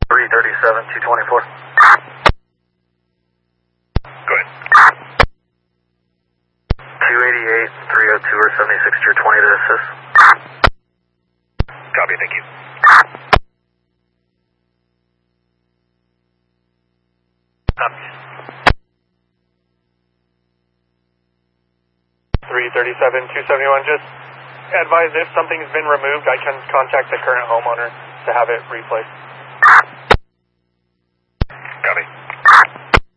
337, 224. Go ahead. 288, 302 or 76 tier 20 to assist. Copy, thank you. Up. 337, 271, just advise if something's been removed, I can contact the current homeowner to have it replaced.